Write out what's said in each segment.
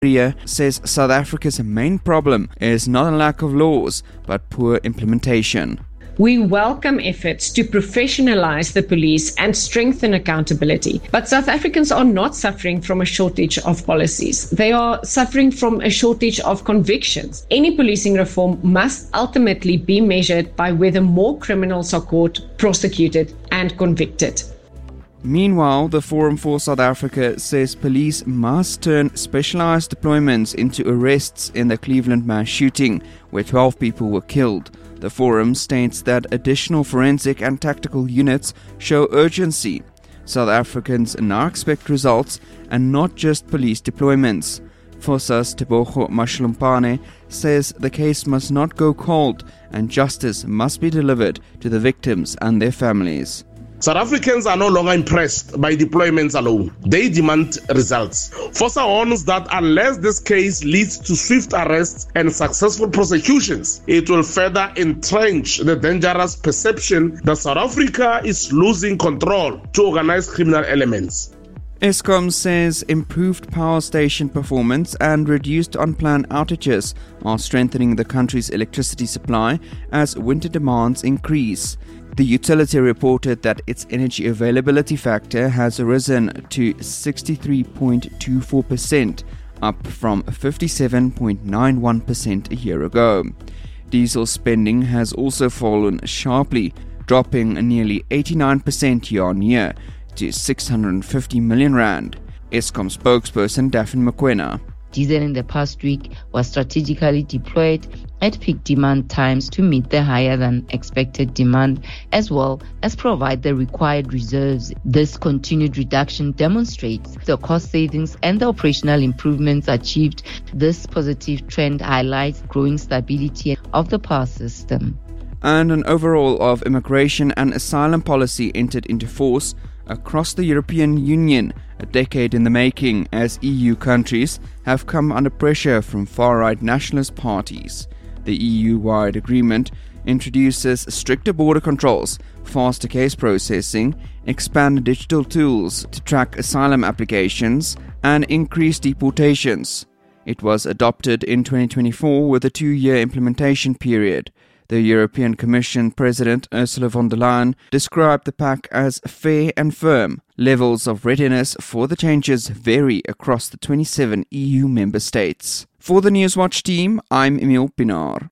Ria says South Africa's main problem is not a lack of laws, but poor implementation. We welcome efforts to professionalize the police and strengthen accountability. But South Africans are not suffering from a shortage of policies. They are suffering from a shortage of convictions. Any policing reform must ultimately be measured by whether more criminals are caught, prosecuted, and convicted. Meanwhile, the Forum for South Africa says police must turn specialized deployments into arrests in the Cleveland mass shooting, where 12 people were killed. The Forum states that additional forensic and tactical units show urgency. South Africans now expect results and not just police deployments. Fossa's Tebogo Mashlumpane says the case must not go cold and justice must be delivered to the victims and their families. South Africans are no longer impressed by deployments alone. They demand results. Fossa warns that unless this case leads to swift arrests and successful prosecutions, it will further entrench the dangerous perception that South Africa is losing control to organized criminal elements. Eskom says improved power station performance and reduced unplanned outages are strengthening the country's electricity supply as winter demands increase. The utility reported that its energy availability factor has risen to 63.24%, up from 57.91% a year ago. Diesel spending has also fallen sharply, dropping nearly 89% year-on-year to 650 million rand. Eskom spokesperson Daphne Mokoena. Diesel in the past week was strategically deployed at peak demand times to meet the higher than expected demand as well as provide the required reserves. This continued reduction demonstrates the cost savings and the operational improvements achieved. This positive trend highlights growing stability of the power system. And an overhaul of immigration and asylum policy entered into force across the European Union, a decade in the making, as EU countries have come under pressure from far-right nationalist parties. The EU-wide agreement introduces stricter border controls, faster case processing, expanded digital tools to track asylum applications, and increase deportations. It was adopted in 2024 with a 2-year implementation period. The European Commission President Ursula von der Leyen described the pact as fair and firm. Levels of readiness for the changes vary across the 27 EU member states. For the Newswatch team, I'm Emil Pinar.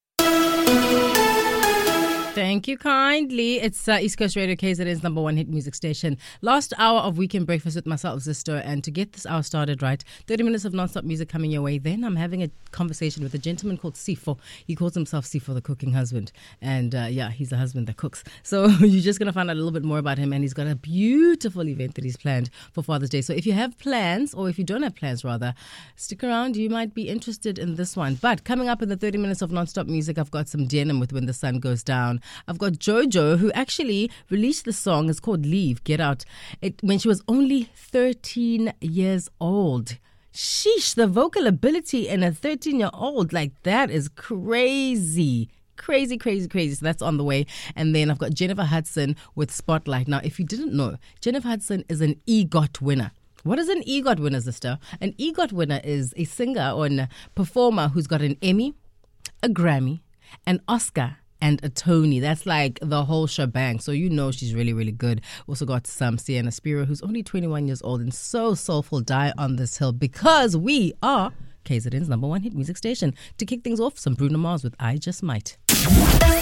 Thank you kindly. It's East Coast Radio KZN's number one hit music station. Last hour of Weekend Breakfast with myself, Zisto. And to get this hour started right, 30 minutes of non-stop music coming your way. Then I'm having a conversation with a gentleman called Sifo. He calls himself Sifo, the cooking husband. And he's a husband that cooks. So you're just going to find out a little bit more about him. And he's got a beautiful event that he's planned for Father's Day. So if you have plans, or if you don't have plans rather, stick around. You might be interested in this one. But coming up in the 30 minutes of non-stop music, I've got some denim with When the Sun Goes Down. I've got Jojo, who actually released the song. It's called Leave, Get Out, when she was only 13 years old. Sheesh, the vocal ability in a 13-year-old, like that is crazy. Crazy. So that's on the way. And then I've got Jennifer Hudson with Spotlight. Now, if you didn't know, Jennifer Hudson is an EGOT winner. What is an EGOT winner, sister? An EGOT winner is a singer or a performer who's got an Emmy, a Grammy, an Oscar, and a Tony. That's like the whole shebang. So you know she's really, really good. Also got some Sienna Spiro, who's only 21 years old and so soulful. Die on this hill, because we are KZN's number one hit music station. To kick things off, some Bruno Mars with I Just Might.